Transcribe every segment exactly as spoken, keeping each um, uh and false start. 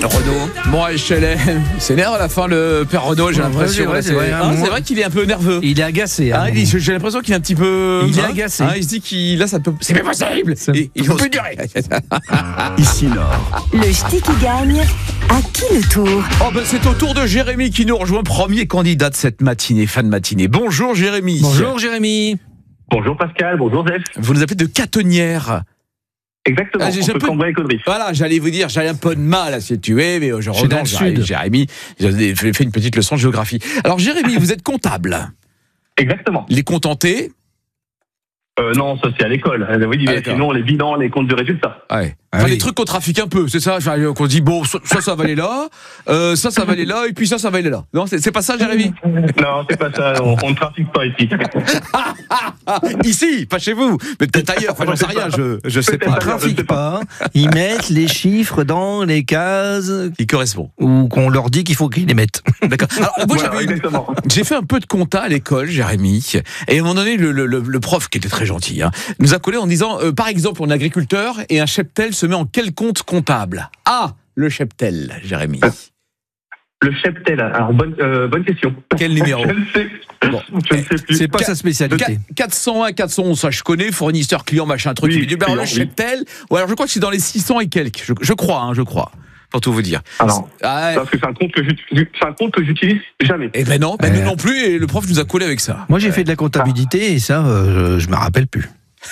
Renaud. Bon, H L M, il s'énerve à la fin, le père Renaud, j'ai Ouais, l'impression. ouais, là, c'est c'est vrai, hein, hein, c'est moi- vrai qu'il est un peu nerveux. Il est agacé. Ah, hein, il- j'ai l'impression qu'il est un petit peu. Il est hein, agacé. hein, il se dit qu'il là, ça peut. C'est pas possible. Ça- Et il faut plus durer. Ici Nord. Le ch'ti qui gagne, à qui le tour? Oh ben c'est au tour de Jérémy qui nous rejoint, premier candidat de cette matinée, fin de matinée. Bonjour Jérémy. Bonjour Jérémy. Bonjour Pascal, bonjour Zef. Vous nous appelez de Catonnière. Exactement, Ah, j'ai- j'ai entre un peu- Cambrai et Caudry. Voilà, j'allais vous dire, j'avais un peu de mal à situer, mais je dans reviens, le Jérémy, sud. Jérémy, j'ai fait une petite leçon de géographie. Alors Jérémy, vous êtes comptable. Exactement. Les contentés. Euh, non, ça c'est à l'école. Euh, Oui, Ah, mais d'accord. sinon les bilans, les comptes de résultats. Ouais. Ah Enfin, oui. les trucs qu'on trafique un peu, c'est ça. Enfin, qu'on se dit bon, ça, ça, ça va aller là, euh, ça, ça va aller là, et puis ça, ça va aller là. Non, c'est c'est pas ça, Jérémy. Non, c'est pas ça, on, on ne trafique pas ici. Ah, ici, pas chez vous, mais peut-être ailleurs. Enfin, j'en sais rien, je, je sais Peut-être pas. ailleurs. je sais Trafique pas. Ils mettent les chiffres dans les cases Qui correspond. où qu'on leur dit qu'il faut qu'ils les mettent. D'accord. Alors, moi, Voilà, j'avais une- exactement. J'ai fait un peu de compta à l'école, Jérémy, et à un moment donné, le, le, le, le prof, qui était très gentil, hein, nous a collé en disant, euh, par exemple, on est agriculteur et un cheptel se met en quel compte comptable? Ah, le cheptel, Jérémy. Le cheptel, alors bonne, euh, bonne question. Quel numéro? Je ne sais, Bon. je ne sais plus. C'est pas Qua- sa spécialité. quatre cent un, quatre cent onze, ça je connais, fournisseur, client, machin, truc. Oui, il me dit, ben, alors, le client, oui. cheptel, ou alors je crois que c'est dans les six cents et quelques, je, je crois, hein, je crois, pour tout vous dire. Alors, Ah, ouais. parce que c'est un compte que j'utilise, c'est un compte que j'utilise jamais. Eh ben non, ben Euh. nous non plus, et le prof nous a collé avec ça. Moi, j'ai fait de la comptabilité et ça, euh, je me rappelle plus.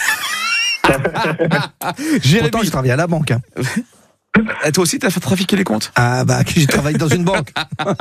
Jérémy, Pourtant, je travaillais à la banque. hein. eh, toi aussi t'as fait trafiquer les comptes? Ah bah, j'ai travaillé dans une banque.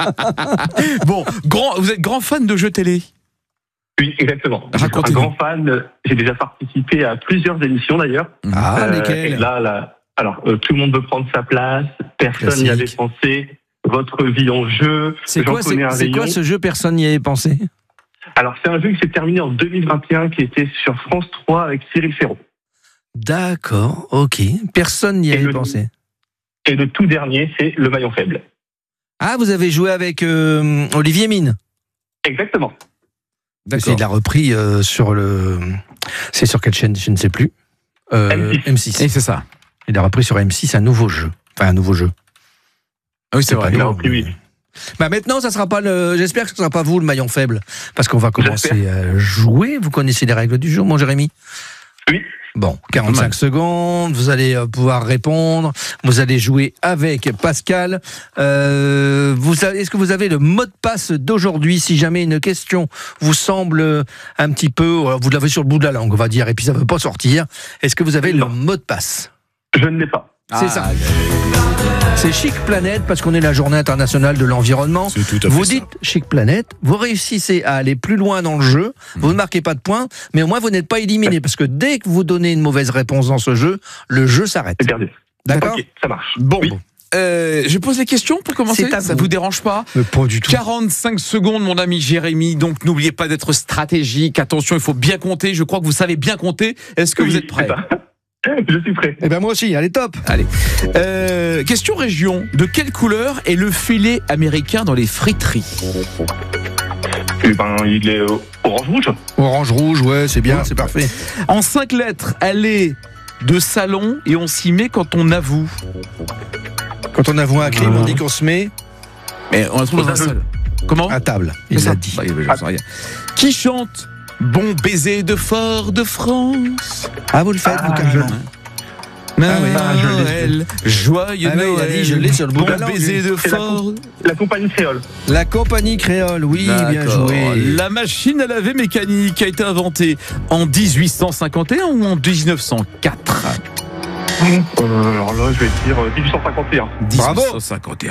Bon, grand, vous êtes grand fan de jeux télé? Oui, exactement. Je suis un Racontez-nous. grand fan. J'ai déjà participé à plusieurs émissions d'ailleurs. Ah, Euh, et lesquels? là, là, alors, euh, tout le monde veut prendre sa place. Personne n'y avait Classique. pensé. Votre vie en jeu. C'est J'en quoi, connais c'est, un c'est rayon. quoi ce jeu? Personne n'y avait pensé. Alors, c'est un jeu qui s'est terminé en deux mille vingt et un, qui était sur France trois avec Cyril Ferraud. D'accord, ok. Personne n'y Et avait le- pensé. Et le tout dernier, c'est le maillon faible. Ah, vous avez joué avec euh, Olivier Mine. Exactement. C'est il a repris euh, sur le. C'est sur quelle chaîne? Je ne sais plus. Euh, M six. M six. Et c'est ça. Il a repris sur M six un nouveau jeu. Enfin, un nouveau jeu. Ah oui, c'est vrai. pas Il a nouveau. repris, oui. Bah maintenant, ça sera pas le. J'espère que ce sera pas vous le maillon faible, parce qu'on va commencer à jouer. Vous connaissez les règles du jeu, mon Jérémy? Oui. Bon, Pas mal. quarante-cinq secondes. Vous allez euh, pouvoir répondre. Vous allez jouer avec Pascal. Euh, vous avez- est-ce que vous avez le mot de passe d'aujourd'hui? Si jamais une question vous semble un petit peu, euh, vous l'avez sur le bout de la langue, on va dire, et puis ça ne veut pas sortir. Est-ce que vous avez Non. le mot de passe? Je ne l'ai pas. Ah, C'est ça. C'est Chic Planète, parce qu'on est la journée internationale de l'environnement. C'est tout à fait Vous ça. dites Chic Planète, vous réussissez à aller plus loin dans le jeu, vous ne marquez pas de points, mais au moins vous n'êtes pas éliminé, parce que dès que vous donnez une mauvaise réponse dans ce jeu, le jeu s'arrête. C'est perdu. D'accord? Ok, ça marche. Bon, Oui. euh, je pose les questions pour commencer. C'est à Ça vous. vous dérange pas? Mais pas du tout. quarante-cinq secondes, mon ami Jérémy. Donc, n'oubliez pas d'être stratégique. Attention, il faut bien compter. Je crois que vous savez bien compter. Est-ce que Oui, vous êtes prêts? c'est ça. Je suis prêt. Eh ben moi aussi, allez top. Allez. Euh, question région. De quelle couleur est le filet américain dans les friteries? Eh ben, il est euh, orange-rouge. Orange rouge, ouais, c'est bien, c'est parfait. En cinq lettres, elle est de salon et on s'y met quand on avoue. Quand on avoue un crime, on dit qu'on se met Mais on la trouve dans un Aux aveux. seul. Comment? à table. C'est Il ça. l'a dit. Bah, j'en sais rien. Qui chante Bon baiser de Fort de France? Ah, vous le faites, vous, Ah, carrément. Noël, Ah oui. Ah, je l'ai. joyeux Ah oui, il a Noël, dit, je l'ai sur le bout bon de la langue, baiser de C'est la Fort. La compagnie créole. La compagnie créole, oui, bien D'accord. joué. La machine à laver mécanique a été inventée en dix-huit cent cinquante et un ou en dix-neuf cent quatre? Euh, alors là, je vais dire euh, mille huit cent cinquante et un. Bravo. mille huit cent cinquante et un.